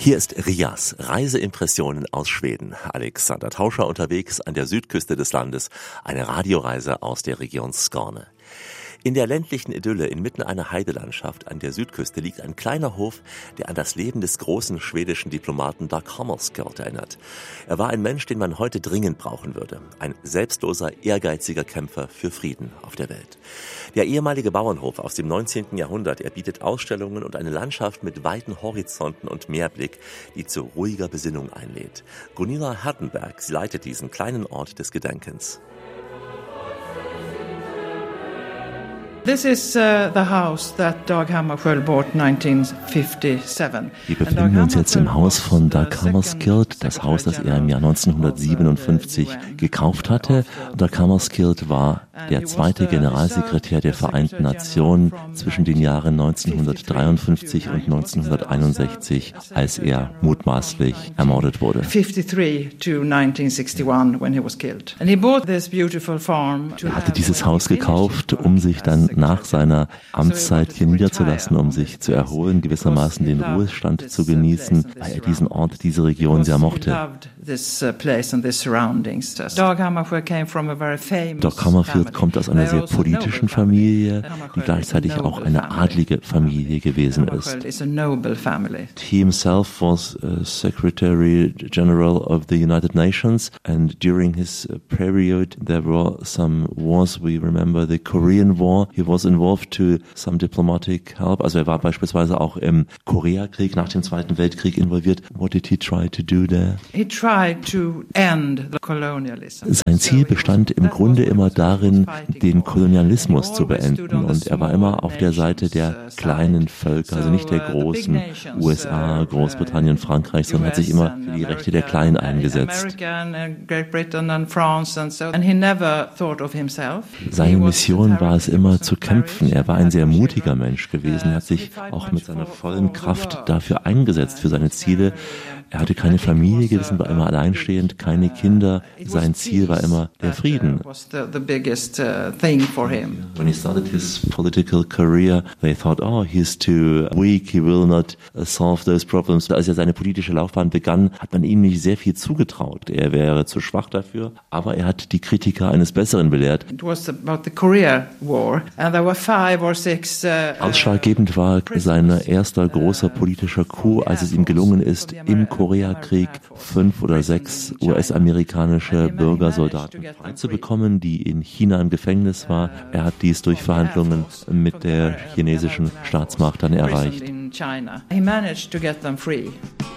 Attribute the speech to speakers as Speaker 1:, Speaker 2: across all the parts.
Speaker 1: Hier ist Rias, Reiseimpressionen aus Schweden. Alexander Tauscher unterwegs an der Südküste des Landes, eine Radioreise aus der Region Skåne. In der ländlichen Idylle inmitten einer Heidelandschaft an der Südküste liegt ein kleiner Hof, der an das Leben des großen schwedischen Diplomaten Dag Hammarskjöld erinnert. Er war ein Mensch, den man heute dringend brauchen würde. Ein selbstloser, ehrgeiziger Kämpfer für Frieden auf der Welt. Der ehemalige Bauernhof aus dem 19. Jahrhundert, er bietet Ausstellungen und eine Landschaft mit weiten Horizonten und Meerblick, die zu ruhiger Besinnung einlädt. Gunilla Hardenberg, sie leitet diesen kleinen Ort des Gedenkens.
Speaker 2: This is the house that Dag Hammarskjöld bought 1957.
Speaker 1: Wir befinden uns jetzt im Haus von Dag Hammarskjöld, das Haus, das er im Jahr 1957 gekauft hatte. Dag Hammarskjöld war der zweite Generalsekretär der Vereinten Nationen zwischen den Jahren 1953 und 1961, als er mutmaßlich ermordet wurde.
Speaker 2: 53 to 1961 when he was killed. And he bought this beautiful farm.
Speaker 1: Er hatte dieses Haus gekauft, um sich dann nach seiner Amtszeit hier niederzulassen, um sich zu erholen, gewissermaßen den Ruhestand zu genießen, weil er diesen Ort, diese Region sehr mochte.
Speaker 2: Dag
Speaker 1: Hammarskjöld kommt aus einer sehr politischen Familie, die gleichzeitig auch eine adlige Familie gewesen ist. He himself was Secretary General of the United Nations, and during his period there were some wars. We remember the Korean War. He was involved to some diplomatic help. Also er war beispielsweise auch im Koreakrieg nach dem Zweiten Weltkrieg involviert. What did he try to do there?
Speaker 2: He tried to end the colonialism.
Speaker 1: Sein Ziel bestand im Grunde immer darin, den Kolonialismus zu beenden. Und er war immer auf der Seite der kleinen Völker, also nicht der großen USA, Großbritannien, Frankreich, sondern hat sich immer für die Rechte der Kleinen eingesetzt. Seine Mission war es immer zu kämpfen. Er war ein sehr mutiger Mensch gewesen. Er hat sich auch mit seiner vollen Kraft dafür eingesetzt, für seine Ziele. Er hatte keine Familie gewesen, war immer alleinstehend, keine Kinder. Sein Ziel war immer der Frieden. When he started his political career, they thought, oh, he's too weak, he will not solve those problems. Als er seine politische Laufbahn begann, hat man ihm nicht sehr viel zugetraut. Er wäre zu schwach dafür, aber er hat die Kritiker eines Besseren belehrt.
Speaker 2: It was about the Korea War, and there were 5 or 6.
Speaker 1: Ausschlaggebend war sein erster großer politischer Coup, als es ihm gelungen ist, im Koreakrieg 5 oder 6 US-amerikanische Bürgersoldaten freizubekommen, die in China im Gefängnis war. Er hat dies durch Verhandlungen mit der chinesischen Staatsmacht dann erreicht.
Speaker 2: He managed to get them free.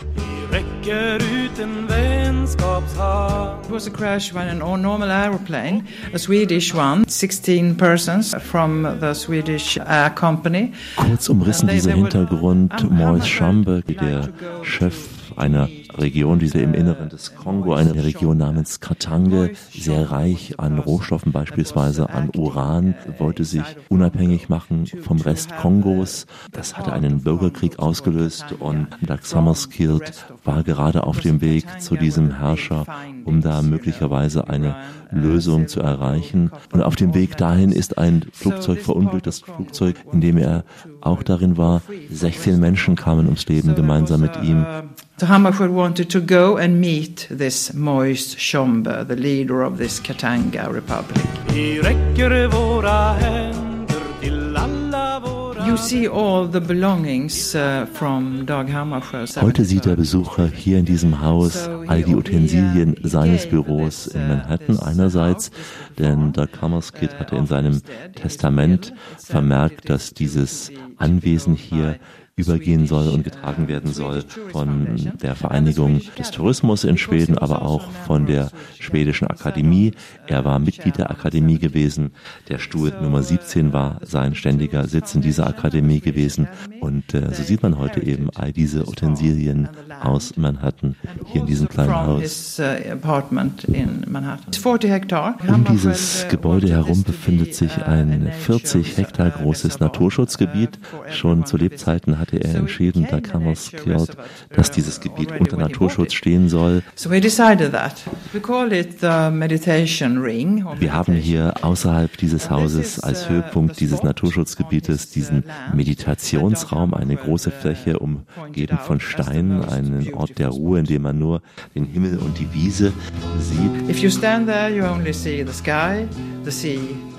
Speaker 2: It was a crash when a normal aeroplane, a Swedish one, 16 persons from the Swedish Air Company.
Speaker 1: Kurz umrissen dieser Hintergrund Maurice Schamberg, der Chef einer Region, diese im Inneren des Kongo, eine Region namens Katanga, sehr reich an Rohstoffen, beispielsweise an Uran, wollte sich unabhängig machen vom Rest Kongos. Das hatte einen Bürgerkrieg ausgelöst und Dag Hammarskjöld war gerade auf dem Weg zu diesem Herrscher, um da möglicherweise eine Lösung zu erreichen. Und auf dem Weg dahin ist ein Flugzeug verunglückt, das Flugzeug, in dem er auch darin war. 16 Menschen kamen ums Leben gemeinsam mit ihm.
Speaker 2: So Hammarskjöld wanted to go and meet this Maurice Schamberg, the leader of this Katanga Republic. You see all the belongings from Dag Hammarskjöld.
Speaker 1: Heute sieht der Besucher hier in diesem Haus all die Utensilien seines Büros in Manhattan einerseits, denn Dag Hammarskjöld hatte in seinem Testament vermerkt, dass dieses Anwesen hier übergehen soll und getragen werden soll von der Vereinigung des Tourismus in Schweden, aber auch von der Schwedischen Akademie. Er war Mitglied der Akademie gewesen. Der Stuhl Nummer 17 war sein ständiger Sitz in dieser Akademie gewesen. Und so sieht man heute eben all diese Utensilien aus Manhattan hier in diesem kleinen Haus. Um dieses Gebäude herum befindet sich ein 40 Hektar großes Naturschutzgebiet. Schon zu Lebzeiten hatte er entschieden, da Carlos Quixote, dass dieses Gebiet unter Naturschutz stehen soll. Wir haben hier außerhalb dieses Hauses als Höhepunkt dieses Naturschutzgebietes diesen Meditationsraum, eine große Fläche umgeben von Steinen, einen Ort der Ruhe, in dem man nur den Himmel und die Wiese sieht.
Speaker 2: If you stand there, you only see the sky, the sea.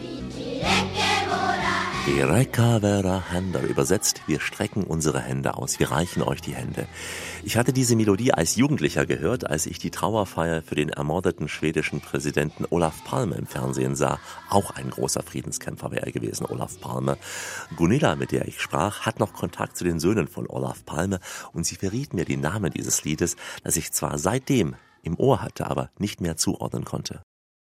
Speaker 1: Recavera Hände, übersetzt, wir strecken unsere Hände aus, wir reichen euch die Hände. Ich hatte diese Melodie als Jugendlicher gehört, als ich die Trauerfeier für den ermordeten schwedischen Präsidenten Olof Palme im Fernsehen sah. Auch ein großer Friedenskämpfer wäre er gewesen, Olof Palme. Gunilla, mit der ich sprach, hat noch Kontakt zu den Söhnen von Olof Palme und sie verriet mir den Namen dieses Liedes, das ich zwar seitdem im Ohr hatte, aber nicht mehr zuordnen konnte.